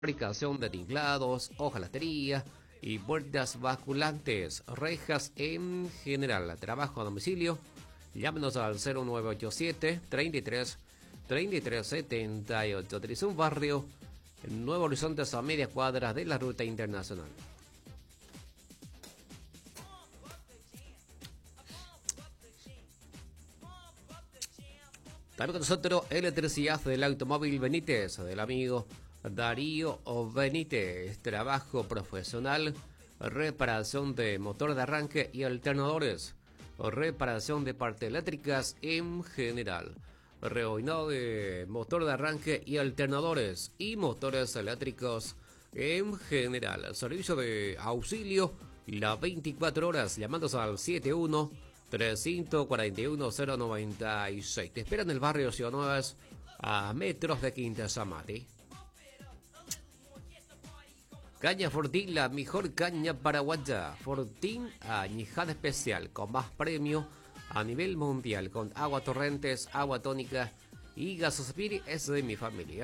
fabricación de tinklados, hojalatería y puertas basculantes, rejas en general. Trabajo a domicilio. Llámenos al 0987 33 33 78. Trizón Barrio, en Nuevo Horizonte, a media cuadra de la ruta internacional. También con nosotros electricidad del automóvil Benítez, del amigo Darío Benítez. Trabajo profesional, reparación de motor de arranque y alternadores, reparación de partes eléctricas en general, reoinado de motor de arranque y alternadores y motores eléctricos en general. Servicio de auxilio las 24 horas, llamándose al 71 341 096. Te esperan en el barrio Ciudad Nuevas, a metros de Quinta Zamati. Caña Fortín, la mejor caña paraguaya. Fortín añejada especial, con más premio a nivel mundial, con agua torrentes, agua tónica y gasospiri, es de mi familia.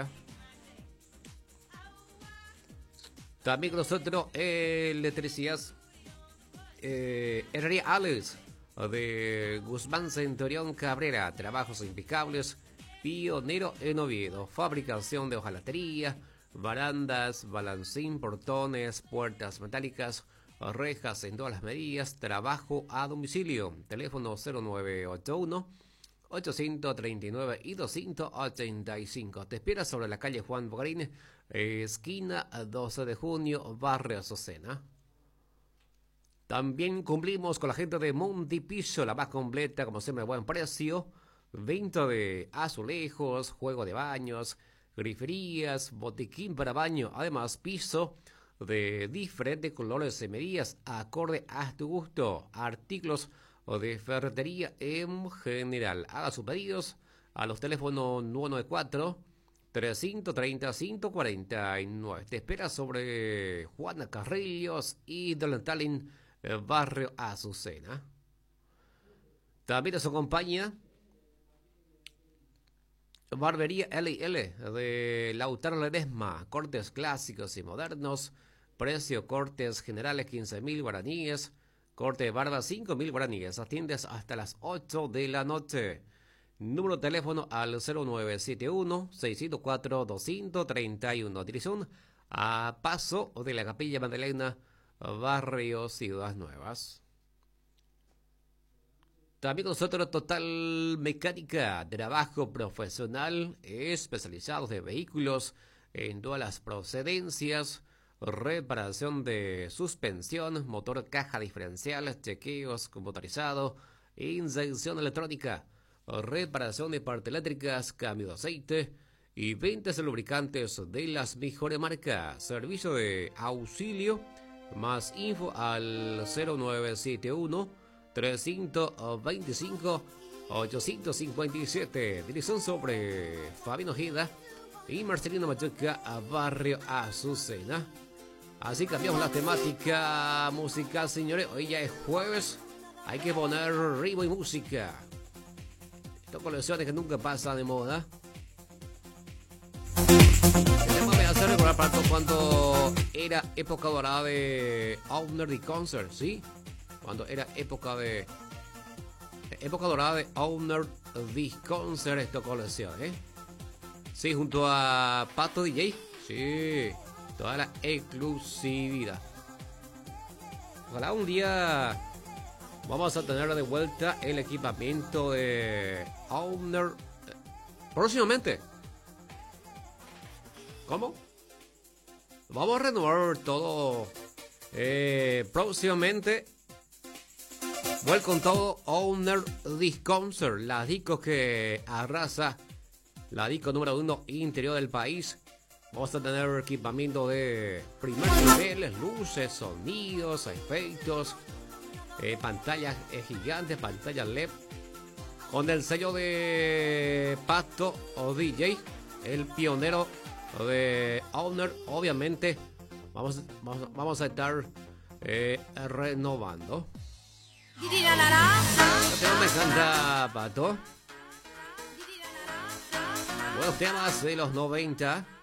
También con nosotros electricidad Herrería Alex de Guzmán Centurión Cabrera. Trabajos impecables, pionero en Oviedo. Fabricación de hojalatería, barandas, balancín, portones, puertas metálicas, rejas en todas las medidas. Trabajo a domicilio. Teléfono 0981 839 y 285. Te espera sobre la calle Juan Bogarín, esquina 12 de junio, barrio Azucena. También cumplimos con la gente de Montipiso, la más completa, como siempre, buen precio. Venta de azulejos, juego de baños, griferías, botiquín para baño. Además, piso de diferentes colores y medidas, acorde a tu gusto. Artículos de ferretería en general. Haga sus pedidos a los teléfonos 994 330 149. Te espera sobre Juana Carrillos y Delantalin, barrio Azucena. También nos acompaña Barbería L&L de Lautaro Ledesma. Cortes clásicos y modernos. Precio cortes generales 15.000 guaraníes. Corte de barba 5.000 guaraníes. Atiendes hasta las 8 de la noche. Número de teléfono al 0971 604 231. Dirección a paso de la Capilla Magdalena, barrio Ciudad Nuevas. También con nosotros Total Mecánica, trabajo profesional especializado de vehículos en todas las procedencias, reparación de suspensión, motor, caja diferencial, chequeos computarizados, inyección electrónica, reparación de partes eléctricas, cambio de aceite y ventas de lubricantes de las mejores marcas. Servicio de auxilio. Más info al 0971 325 857. Dirección sobre Fabián Ojeda y Marcelino Machuca, a barrio Azucena. Así cambiamos la temática musical, señores. Hoy ya es jueves. Hay que poner ritmo y música. Estas colecciones que nunca pasan de moda. Me hace recordar para cuando era época dorada de Owner the Concert, ¿sí? Cuando era época dorada de Owner the Concert, esta colección, ¿eh? Sí, junto a Pato DJ, sí, toda la exclusividad. Ojalá un día vamos a tener de vuelta el equipamiento de Owner próximamente. ¿Cómo? Vamos a renovar todo próximamente. Vuelvo con todo Owner Disc Concert, la disco que arrasa, la disco número 1 interior del país. Vamos a tener equipamiento de primer nivel, luces, sonidos, efectos, pantallas gigantes, pantallas LED, con el sello de Pato o DJ, el pionero de Owner. Obviamente vamos a estar renovando. Este me encanta, Pato. Buenos temas de los 90.